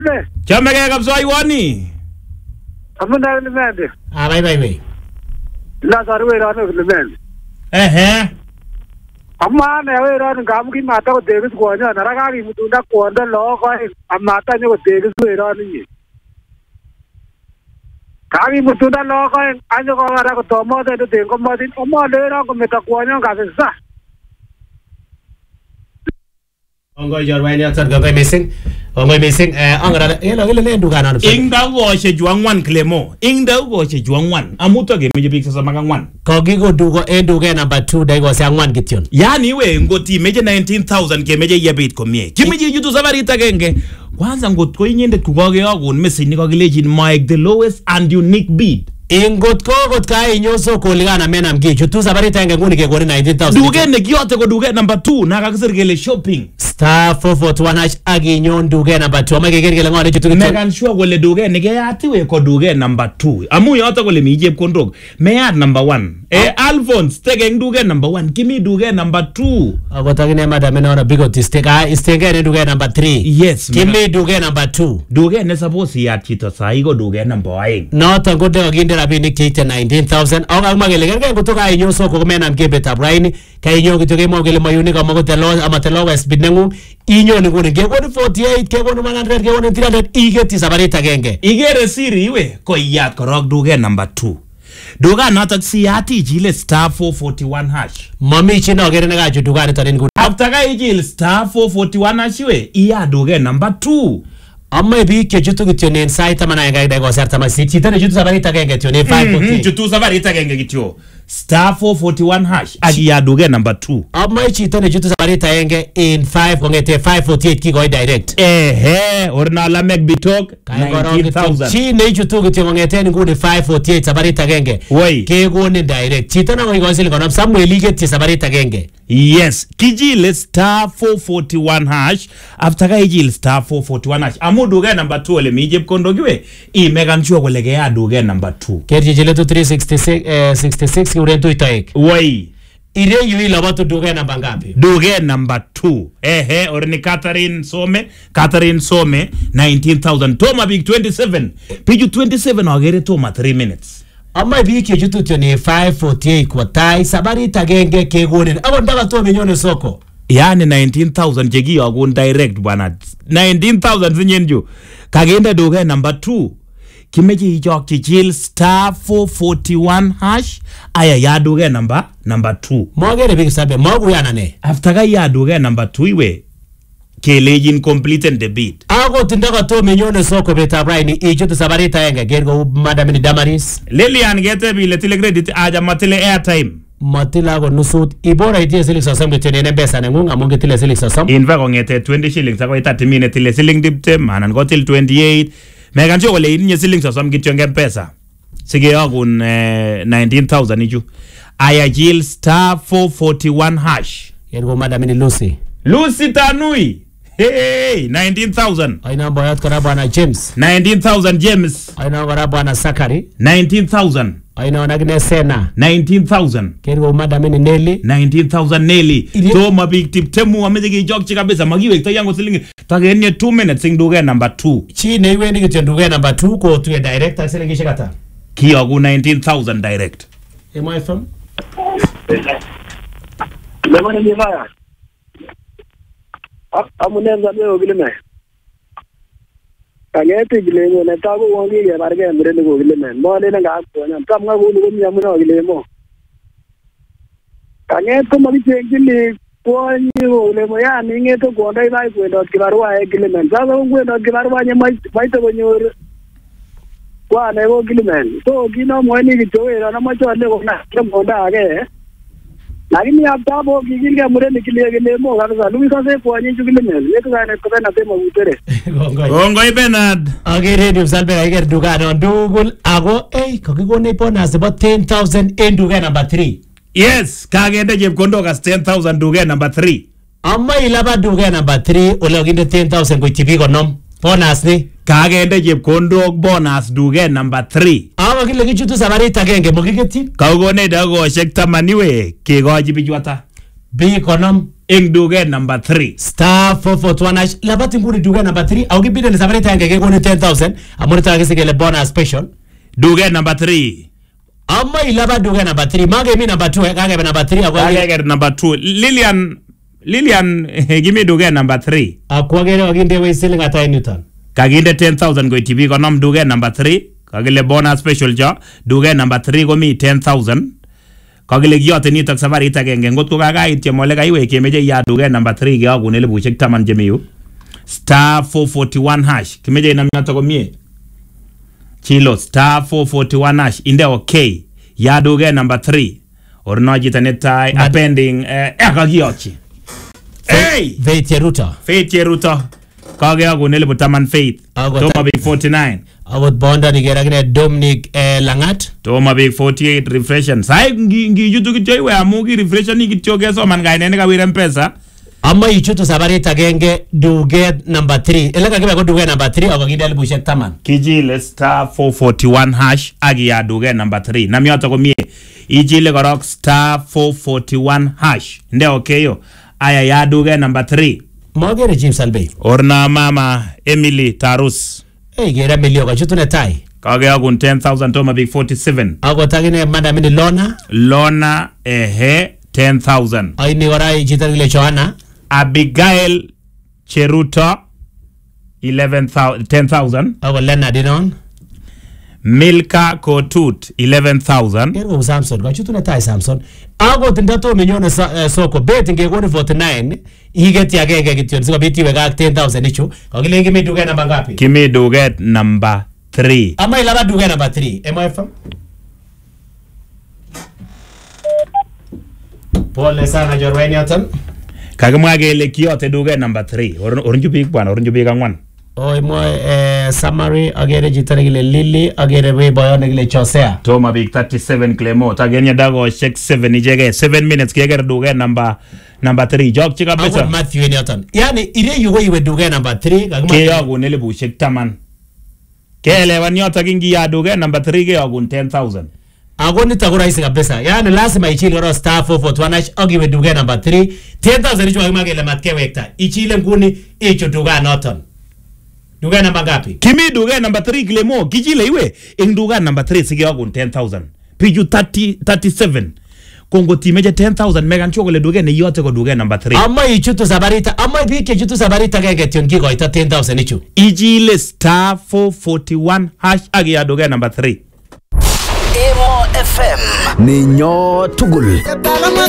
Chame ke kapsoiwoni. Amuna Clement. Bye. La sarwe rano Clement. Amana we rano gamu mata ko Davis gonya naraga ki mutunda konda lo ko amata ne ko Davis we rano ni. Kami mutunda lo ko anyo ko ara ko tomo de de ko mo din omo le ra ko meta gonya ga sa. Ongoy jorwani atsar gagay missing. Angara ele nduga na. Ingda go she juangwan Clemo. Ingda go she juangwan. Amuto ge meje big sasa magangwan. Kogigo dugo nduga number 2 dai go se angwan kityon. Yani we ngoti meje 19,000 ke meje yebit komie. Kimeje yutu safari tagenge. Kwanza ngot ko inyende kugoge agun message ni kogilejin Mike the lowest and unique bid. Ingot ko got kai nyoso ko ligana mena mgichu tu sabari tanga nguni ke gore 19,000. Duge ne kyote ko duge number 2 na kakisirgele shopping. Star 441 hash agi nyon duge number 2 amage gergele ngone chutu. Megan sure gole duge ne ke atiwe ko duge number 2. Amu yote gole mi jeb kondog. Me add number 1. Alphonse tege duge number 1. Kimi duge number 2. Agotagine madam na ora bigot istega ne duge number 3. Yes. Kimi duge number 2. Duge ne suppose ya chito saigo duge number 1. Not a good aginde rabini kite 19,000 au magele gerge kutoka inyoso ko mena mkebe tabraini kai inyo kitoke mo gele mayuni kama ko telo ama telo west binengu inyo ni ngune ke 48 ke 100 ke 300 igeti sabarita genge igere siri iwe ko yat korok duge number 2 duga natak siyati jile star 441 hash mami chino gere na gaju duga ni tarin after ga jile star 441 hash iwe iya duge number 2 amma bi ke jutu gityo site mana ga go sarta ma city tane jutu sabarita genge tyo ne 540 jutu sabarita genge gityo star 441 hash agi ya duge number 2 amma chi tane jutu sabarita genge in 5 kongete 548 ki go direct orna la meg bitok 19,000 chi ne jutu gityo kongete ngune 548 sabarita genge ke go ne direct chi tane go sil kono Samuel igeti sabarita genge yes kijile star 441 hash after ga ijil star 441 hash duge number 2 ole mi jeb kondo giwe I Megan sure gole ge duge number 2 kerji jile to 366 66 urento itaek wai ire yui labatu duge number ngapi duge number 2 orni Catherine Some 19,000 Toma big 27 piju 27 agere Toma 3 minutes amma bi ke jutu tyo 548 kwa tai sabari tagenge ke gone abo ndaka to minyone soko yani 19,000 jegi agun direct bwana 19,000 zinyenju kagenda duge number 2 kimeji ichok chichil star 441 hash aya ya duge number 2 mogere big sabe mogu yana ne after ga ya duge number 2 iwe kelejin completed the bid ago tindaka to minyone soko beta braini ijutu sabari tagenge gergo madam ni Damaris Lilian gete bi letile credit aja matile airtime matila go nusut ibora idea selix asam tene pesa nengunga monge tile selix asam in fact ngete 20 shillings ako 30 minutes tile shilling dipte manan go till 28 megan jo le inye shillings asam gityonge pesa sige agun 19,000 iju aya jil star 441 hash yergo madam ni Lucy Tanui 19,000 aina boyat kara bwana James 19,000 James aina kara bwana Sakari 19,000 aina wanagne Sena 19,000 kergo madam ni Nelly 19,000 Nelly to mabig tip temu amejege jog chika besa magiwe to yango silingi tagenya 2 minutes sing duge number 2 chi ne wendi gityo duge number 2 ko to direct silingi shikata kiyogu 19,000 direct MFM Lemon ni maya amunenza leo vile me kagete gile mo na tago wongi ya barge mure ni go gile me mo le nga ko na tam nga go ni mo na gile mo kagete mo bi gile ko ni go le mo ya ni ngeto ko dai bai ko do kibarwa e gile me tago go do kibarwa ni mai to go nyor kwa ne go gile me to gino mo ni gito era na mo cho le go na mo da age lakini hapa bo kijinga mure nikile mo kabisa Luisa se kwa nyinyi kile mele yetu kana kwa tema utere Gongo Bernard agere ni msalbe aiger dugano ndugul ago kokigone bonus about 10,000 en duga number 3 yes kagende jebkondo ka 10,000 duga number 3 amma ilaba duga number 3 ologinde 10,000 ko tibigo nom bonus ni kagende jebkondo bonus duga number 3 ago kile kichutu sabari tagenge mokigeti kagone dago shek tamaniwe kegoji bijwata B konom eng duket number 3 star 441 hash labati nguni duket number 3 au kibide ni sabari tange ke koni 10000 amoni tange sikele bonus special duket number 3 amma ilaba duket number 3 mage mi number 2 kage be number 3 akwa number 2 Lilian give me duket number 3 akwa gere wakinde we selling at Newton kaginde 10000 go TV konom duket number 3 kagile bonus special jo duket number 3 komi 10000 kagile kiyote nitok safarit agenge ngot ko kakait chemole kaiwe kemeje ya duket number 3 kiyakun 10,000 chemi yu star 441 hash kimeje inam yoto komie chilo star 441 hash inde okay ya duket number 3 orno jita netai appending kakiyochi hey Faith Cheruto kageyakun 10,000 Faith toma big 49 awot bonda ni geragine Dominic Langat toma big 48 refreshen sai ngi yutu kityo iwe amugi refreshen ni kityo keso man kainene kawire mpesa amma ichutu sabari tagenge duget number 3 eleka kibe ko duget number 3 akaginde 10,000 kijile star 441 hash agi ya duget number 3 namyoto komie ijile korok star 441 hash nde okeyo aya ya duget number 3 magere James Albey orna mama Emily Tarus gera milio kachutu netai kageyakun 10,000 toma big 47 agotagine madam ni Lona 10,000 aini warai jitagile Joanna Abigail Cheruto 10,000 ago Leonard Dinon Milka Kotut 11,000 Ergo Samson kachutu netai Samson ago tindato minyone soko bet ngekoni 49 igeti agenge kityo siko biti wega 10,000 ichu kagile ngimi duket namba ngapi kimi duket number 3 ama ilaba duket number 3 MFM pole sana Jorweni atan kakimwa kele kiyote duket number 3 orunju big bwana orunju big angwan oi mo summary agere jitare gile Lily agere we boyone gile Chosea toma big 37 Clemo tagenya dago check 7 ijege 7 minutes kiegere duket number 3 jog chika besa Matthew ni atan yani ire yugo iwe duket number 3 kakimwa keyagun 10,000 kelewan yoto kingi ya duket number 3 keyagun 10,000 agoni takura isi kabisa yani lazima ichile ro star 441 hash agiwe duket number 3 10,000 ichu kakimwa kele matkewekta ichile nguni ichu duket noton duket number ngapi kimi duket number 3 Clemo kichile iwe ing duket number 3 sikiyakun 10,000 piju 37 kongo timeje 10,000 megan chokole duket ne yote ko duket number 3 amma ichutu sabarita amma bike chutu sabarita kege tiongi ko ita 10,000 ichu ichile star 441 hash agi ya duket number 3 Emo FM Ninyo Tugul